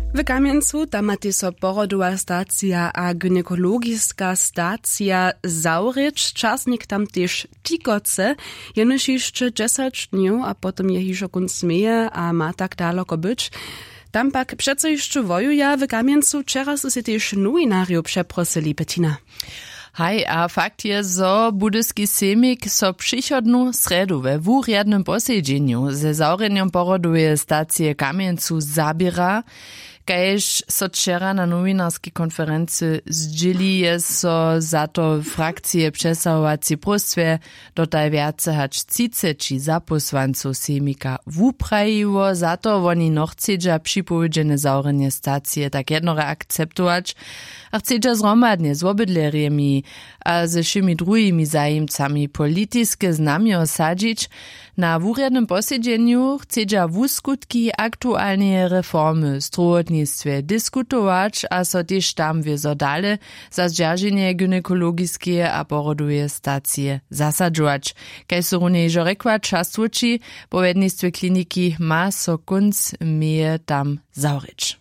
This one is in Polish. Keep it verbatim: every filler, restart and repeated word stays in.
W Kamjencu tamati so porodowa stacja a gynekologiska stacja Zaurycz. Czasnik tam też Tikoce. Jenoż jeszcze dziesięć dni, a potem je hižo kunc meje, a ma tak daleko być. Tam pak přeco jeszcze wojuja w Kamjencu. Wczera su se też nowinariu przeprosili, Bettina. Haj, a fakt je, zo budyski semik so přichodnu sredu we wurjadnym posiedzeniu ze zaurenjom poroduje stacije Kamjencu zabira, kajž so wczera na nowinarskiej konferencji zdzieli je so za to frakcije przesahovací prostwie dotaj viace hač třicet zaposłanców semika wuprajiło, za to oni noch chcedža připovedžene zaurenje stacije tak jednore akceptować, a chcedža zromadnie z obydlerjemi a ze všemi drugimi zajimcami politiske znamio sadzić. Na wurjadnym posiedzeniu chcedža wuskutki aktualne reformy w zdrowotnictwie diskutować, a so też tam wiezo dale za zdzierżenie gynekologiskie a poroduje stacje zasadzować. Kaj so runiejżo rekła, czas uči, powiednictwie kliniki ma so kunc meje tam Zaurycz.